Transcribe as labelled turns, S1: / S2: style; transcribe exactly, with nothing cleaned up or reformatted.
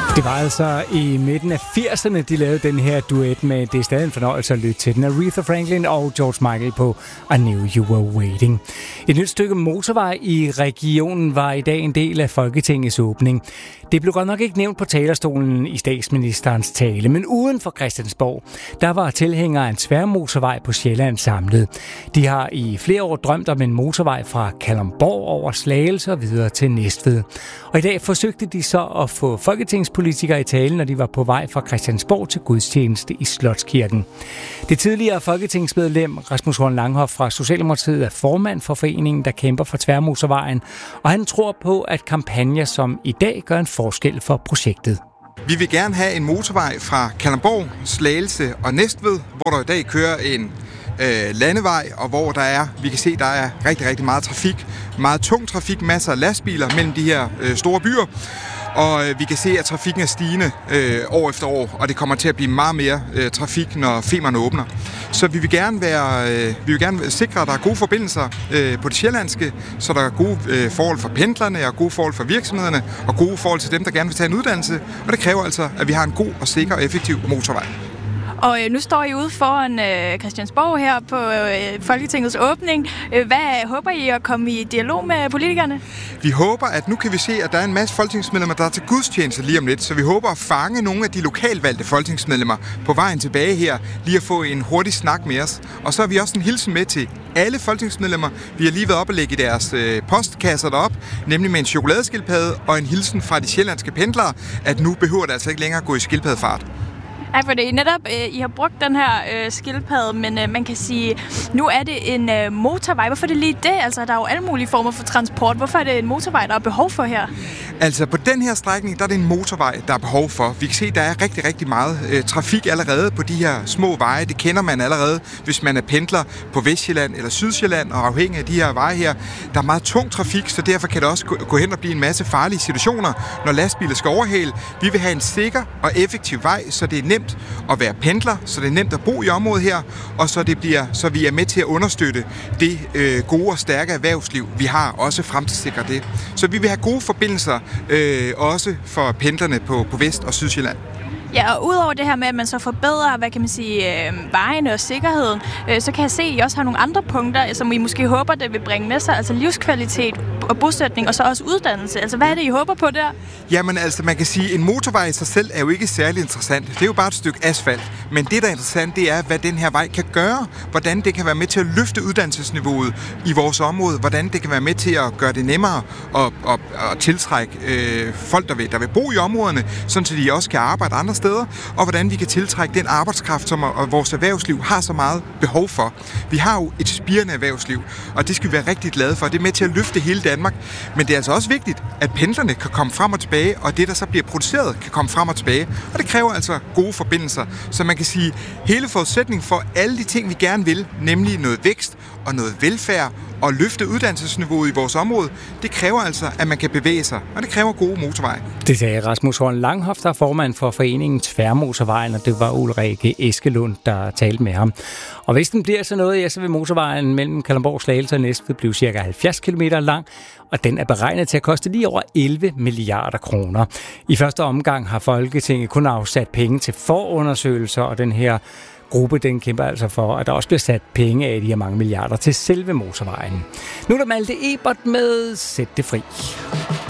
S1: Det var altså i midten af firserne, de lavede den her duet med Det er stadig en fornøjelse at lytte til den. Aretha Franklin og George Michael på I Knew You Were Waiting. Et nyt stykke motorvej i regionen var i dag en del af Folketingets åbning. Det blev godt nok ikke nævnt på talerstolen i statsministerens tale, men uden for Christiansborg, der var tilhængere af en tværmotorvej på Sjælland samlet. De har i flere år drømt om en motorvej fra Kalundborg over Slagelse og videre til Næstved. Og i dag forsøgte de så at få folketingspolitikere i tale, når de var på vej fra Christiansborg til gudstjeneste i Slotskirken. Det tidligere folketingsmedlem Rasmus Horn Langhoff fra Socialdemokratiet er formand for foreningen, der kæmper for tværmotorvejen, og han tror på, at kampagner som i dag gør en forskel for projektet.
S2: Vi vil gerne have en motorvej fra Kalundborg, Slagelse og Næstved, hvor der i dag kører en øh, landevej, og hvor der er, vi kan se, der er rigtig, rigtig meget trafik, meget tung trafik, masser af lastbiler mellem de her øh, store byer. Og øh, vi kan se, at trafikken er stigende øh, år efter år, og det kommer til at blive meget mere øh, trafik, når Femern åbner. Så vi vil gerne være, øh, vi vil gerne sikre, at der er gode forbindelser øh, på det sjællandske, så der er gode øh, forhold for pendlerne, og gode forhold for virksomhederne, og gode forhold til dem, der gerne vil tage en uddannelse. Og det kræver altså, at vi har en god og sikker og effektiv motorvej.
S3: Og øh, nu står I ude foran øh, Christiansborg her på øh, Folketingets åbning. Øh, hvad håber I at komme i dialog med politikerne?
S2: Vi håber, at nu kan vi se, at der er en masse folketingsmedlemmer, der er til gudstjeneste lige om lidt. Så vi håber at fange nogle af de lokalvalgte folketingsmedlemmer på vejen tilbage her, lige at få en hurtig snak med os. Og så har vi også en hilsen med til alle folketingsmedlemmer. Vi har lige været op og lægge deres øh, postkasser derop, nemlig med en chokoladeskildpadde og en hilsen fra de sjællandske pendlere, at nu behøver det altså ikke længere at gå i skildpaddefart.
S3: Ja, for det er netop, øh, I har brugt den her øh, skildpadde, men øh, man kan sige, nu er det en øh, motorvej. Hvorfor er det lige det? Altså, der er jo alle mulige former for transport. Hvorfor er det en motorvej, der er behov for her?
S2: Altså, på den her strækning, der er det en motorvej, der er behov for. Vi kan se, der er rigtig, rigtig meget øh, trafik allerede på de her små veje. Det kender man allerede, hvis man er pendler på Vestjylland eller Sydsjælland, og afhængig af de her veje her. Der er meget tung trafik, så derfor kan det også gå, gå hen og blive en masse farlige situationer, når lastbiler skal overhale. Vi vil have en sikker og effektiv vej, så det er nemt at være pendler, så det er nemt at bo i området her, og så, det bliver, så vi er med til at understøtte det øh, gode og stærke erhvervsliv, vi har, også fremtidssikre det. Så vi vil have gode forbindelser, øh, også for pendlerne på, på Vest- og Sydsjælland.
S3: Ja, og udover det her med, at man så forbedrer, hvad kan man sige, øh, vejene og sikkerheden, øh, så kan jeg se, at I også har nogle andre punkter, som I måske håber, det vil bringe med sig, altså livskvalitet og bosætning, og så også uddannelse. Altså, hvad er det, I håber på der?
S2: Jamen, altså, man kan sige, at en motorvej i sig selv er jo ikke særlig interessant. Det er jo bare et stykke asfalt. Men det, der er interessant, det er, hvad den her vej kan gøre. Hvordan det kan være med til at løfte uddannelsesniveauet i vores område. Hvordan det kan være med til at gøre det nemmere at, at, at tiltrække øh, folk, der vil, der vil bo i områderne, sådan så de også kan arbejde andre steder, og hvordan vi kan tiltrække den arbejdskraft, som vores erhvervsliv har så meget behov for. Vi har jo et spirende erhvervsliv, og det skal vi være rigtig glade for. Det er med til at løfte hele Danmark, men det er altså også vigtigt, at pendlerne kan komme frem og tilbage, og det, der så bliver produceret, kan komme frem og tilbage. Og det kræver altså gode forbindelser, så man kan sige, hele forudsætningen for alle de ting, vi gerne vil, nemlig noget vækst og noget velfærd, og løfte uddannelsesniveauet i vores område, det kræver altså, at man kan bevæge sig, og det kræver gode motorveje.
S1: Det sagde Rasmus Horn Langhoff, der er formand for foreningen Tværmotorvejen, og det var Ulrike Eskelund, der talte med ham. Og hvis den bliver så noget, ja, så vil motorvejen mellem Kalundborg, Slagelse og Næstved blive cirka halvfjerds kilometer lang, og den er beregnet til at koste lige over elleve milliarder kroner. I første omgang har Folketinget kun afsat penge til forundersøgelser, og den her gruppe, den kæmper altså for, at der også bliver sat penge af de her mange milliarder til selve motorvejen. Nu er der Malte Ebert med Sæt det fri.